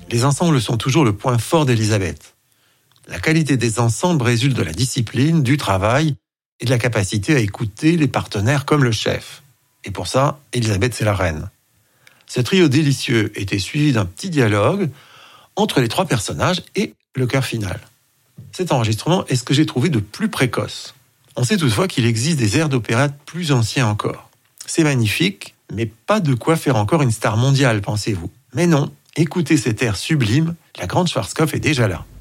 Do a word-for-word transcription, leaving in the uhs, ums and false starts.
Les ensembles sont toujours le point fort d'Elisabeth. La qualité des ensembles résulte de la discipline, du travail et de la capacité à écouter les partenaires comme le chef. Et pour ça, Elisabeth, c'est la reine. Ce trio délicieux était suivi d'un petit dialogue entre les trois personnages et le chœur final. Cet enregistrement est ce que j'ai trouvé de plus précoce. On sait toutefois qu'il existe des airs d'opéra plus anciens encore. C'est magnifique, mais pas de quoi faire encore une star mondiale, pensez-vous. Mais non, écoutez cet air sublime, la grande Schwarzkopf est déjà là.